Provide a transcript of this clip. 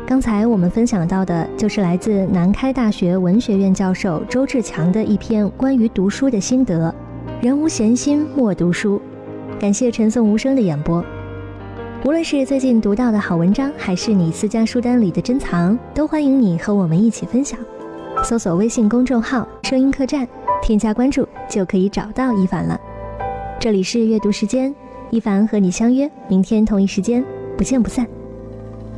刚才我们分享到的就是来自南开大学文学院教授周志强的一篇关于读书的心得，人无闲心莫读书。感谢陈颂无声的演播。无论是最近读到的好文章，还是你私家书单里的珍藏，都欢迎你和我们一起分享。搜索微信公众号声音客栈，添加关注就可以找到一凡了。这里是阅读时间，一凡和你相约明天同一时间不见不散。